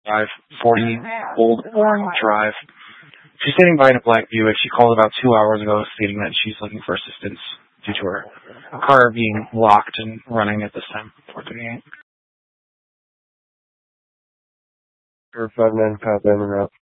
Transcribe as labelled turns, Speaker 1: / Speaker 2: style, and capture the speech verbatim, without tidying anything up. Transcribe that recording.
Speaker 1: five forty Old Orange Drive. She's standing by in a black Buick. She called about two hours ago stating that she's looking for assistance due to her car being locked and running at this time. four thirty-eight.
Speaker 2: Or five nine five, in and out.